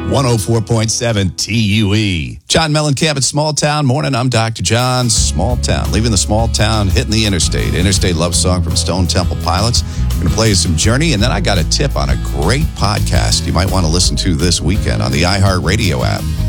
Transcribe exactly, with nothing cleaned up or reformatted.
one oh four point seven T U E. John Mellencamp at Small Town Morning. I'm Doctor John. Small Town. Leaving the small town, hitting the interstate. Interstate love song from Stone Temple Pilots. We're going to play you some Journey, and then I got a tip on a great podcast you might want to listen to this weekend on the iHeartRadio app.